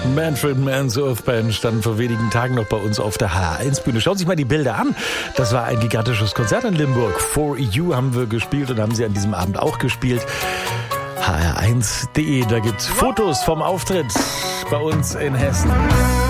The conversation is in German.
Manfred Mann's Earth Band standen vor wenigen Tagen noch bei uns auf der HR1-Bühne. Schauen Sie sich mal die Bilder an. Das war ein gigantisches Konzert in Limburg. For You haben wir gespielt und haben sie an diesem Abend auch gespielt. hr1.de, da gibt's Fotos vom Auftritt bei uns in Hessen.